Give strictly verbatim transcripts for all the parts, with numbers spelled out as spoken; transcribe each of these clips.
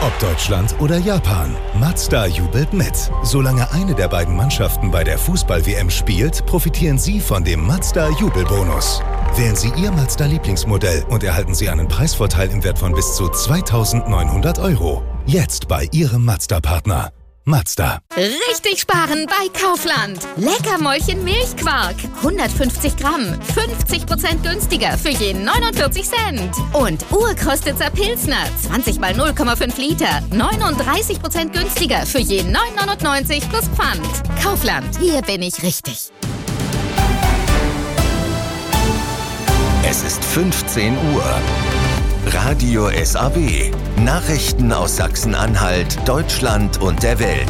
Ob Deutschland oder Japan, Mazda jubelt mit. Solange eine der beiden Mannschaften bei der Fußball-W M spielt, profitieren Sie von dem Mazda-Jubelbonus. Wählen Sie Ihr Mazda-Lieblingsmodell und erhalten Sie einen Preisvorteil im Wert von bis zu zweitausendneunhundert Euro. Jetzt bei Ihrem Mazda-Partner. Mazda. Richtig sparen bei Kaufland. Leckermäulchen Milchquark. hundertfünfzig Gramm. fünfzig Prozent günstiger für jeden neunundvierzig Cent. Und Urkostitzer Pilsner. zwanzig mal null Komma fünf Liter. neununddreißig Prozent günstiger für jeden neun neunundneunzig plus Pfand. Kaufland. Hier bin ich richtig. Es ist fünfzehn Uhr. Radio S A W. Nachrichten aus Sachsen-Anhalt, Deutschland und der Welt.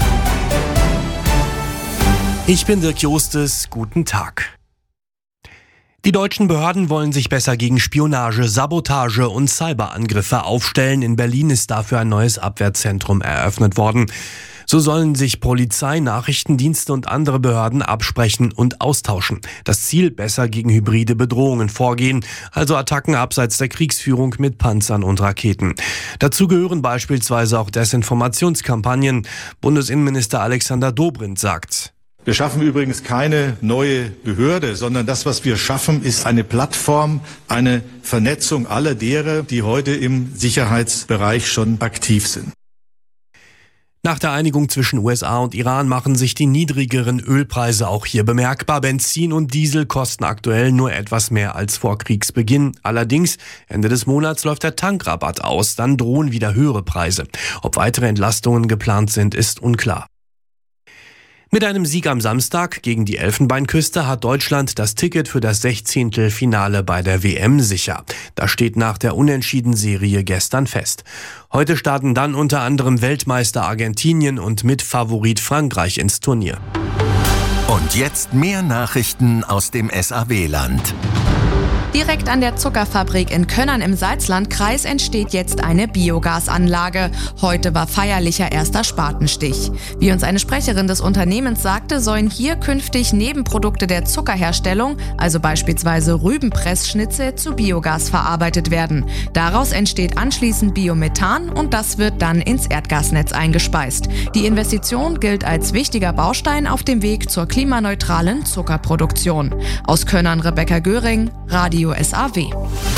Ich bin Dirk Jostes. Guten Tag. Die deutschen Behörden wollen sich besser gegen Spionage, Sabotage und Cyberangriffe aufstellen. In Berlin ist dafür ein neues Abwehrzentrum eröffnet worden. So sollen sich Polizei, Nachrichtendienste und andere Behörden absprechen und austauschen. Das Ziel: besser gegen hybride Bedrohungen vorgehen, also Attacken abseits der Kriegsführung mit Panzern und Raketen. Dazu gehören beispielsweise auch Desinformationskampagnen. Bundesinnenminister Alexander Dobrindt sagt: Wir schaffen übrigens keine neue Behörde, sondern das, was wir schaffen, ist eine Plattform, eine Vernetzung aller derer, die heute im Sicherheitsbereich schon aktiv sind. Nach der Einigung zwischen U S A und Iran machen sich die niedrigeren Ölpreise auch hier bemerkbar. Benzin und Diesel kosten aktuell nur etwas mehr als vor Kriegsbeginn. Allerdings, Ende des Monats läuft der Tankrabatt aus, dann drohen wieder höhere Preise. Ob weitere Entlastungen geplant sind, ist unklar. Mit einem Sieg am Samstag gegen die Elfenbeinküste hat Deutschland das Ticket für das Sechzehntelfinale bei der W M sicher. Das steht nach der Unentschieden-Serie gestern fest. Heute starten dann unter anderem Weltmeister Argentinien und Mitfavorit Frankreich ins Turnier. Und jetzt mehr Nachrichten aus dem S A W-Land. Direkt an der Zuckerfabrik in Könnern im Salzlandkreis entsteht jetzt eine Biogasanlage. Heute war feierlicher erster Spatenstich. Wie uns eine Sprecherin des Unternehmens sagte, sollen hier künftig Nebenprodukte der Zuckerherstellung, also beispielsweise Rübenpressschnitze, zu Biogas verarbeitet werden. Daraus entsteht anschließend Biomethan und das wird dann ins Erdgasnetz eingespeist. Die Investition gilt als wichtiger Baustein auf dem Weg zur klimaneutralen Zuckerproduktion. Aus Könnern Rebecca Göring, Radio S A W.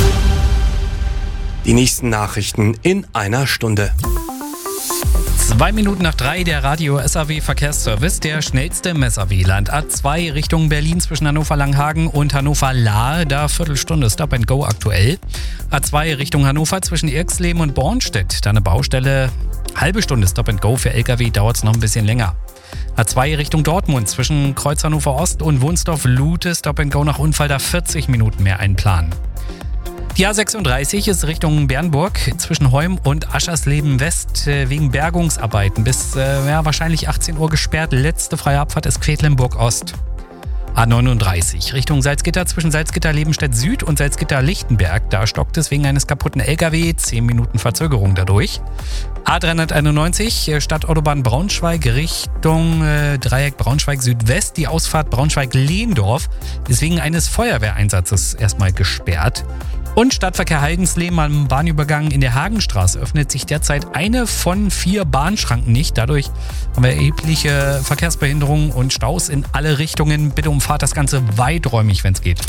Die nächsten Nachrichten in einer Stunde. Zwei Minuten nach drei, der Radio S A W Verkehrsservice, der schnellste im S A W-Land. A zwei Richtung Berlin zwischen Hannover-Langhagen und Hannover-Lahr, da Viertelstunde Stop and Go aktuell. A zwei Richtung Hannover zwischen Irxleben und Bornstedt, da eine Baustelle, halbe Stunde Stop and Go, für L K W dauert es noch ein bisschen länger. A zwei Richtung Dortmund zwischen Kreuz Hannover Ost und Wunsdorf-Lute, Stop and Go nach Unfall, da vierzig Minuten mehr einplanen. Die A sechsunddreißig ist Richtung Bernburg zwischen Heum und Aschersleben West wegen Bergungsarbeiten bis äh, ja, wahrscheinlich achtzehn Uhr gesperrt. Letzte freie Abfahrt ist Quedlinburg Ost. A neununddreißig Richtung Salzgitter zwischen Salzgitter-Lebenstedt Süd und Salzgitter-Lichtenberg. Da stockt es wegen eines kaputten L K W, zehn Minuten Verzögerung dadurch. A dreihunderteinundneunzig Stadtautobahn Braunschweig Richtung äh, Dreieck Braunschweig Südwest. Die Ausfahrt Braunschweig-Lehndorf ist wegen eines Feuerwehreinsatzes erstmal gesperrt. Und Stadtverkehr Heidensleben am Bahnübergang in der Hagenstraße öffnet sich derzeit eine von vier Bahnschranken nicht. Dadurch haben wir erhebliche Verkehrsbehinderungen und Staus in alle Richtungen. Bitte umfahrt das Ganze weiträumig, wenn es geht.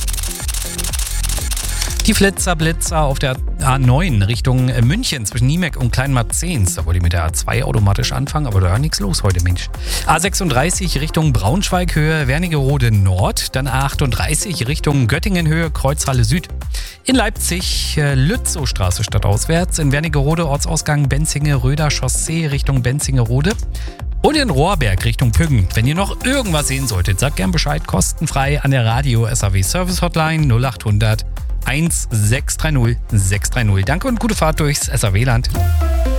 Die Flitzer Blitzer auf der A neun Richtung München zwischen Niemek und Kleinmarzens. Da wollte ich mit der A zwei automatisch anfangen, aber da war nichts los heute, Mensch. A sechsunddreißig Richtung Braunschweig Höhe Wernigerode Nord. Dann A achtunddreißig Richtung Göttingen Höhe Kreuzhalle Süd. In Leipzig äh, Lützowstraße stadtauswärts. In Wernigerode Ortsausgang Benzinge-Röder Chaussee Richtung Benzingerode. Und in Rohrberg Richtung Püggen. Wenn ihr noch irgendwas sehen solltet, sagt gern Bescheid. Kostenfrei an der Radio S A W Service Hotline null achthundert eins sechs drei null sechs drei null. Danke und gute Fahrt durchs S A W-Land.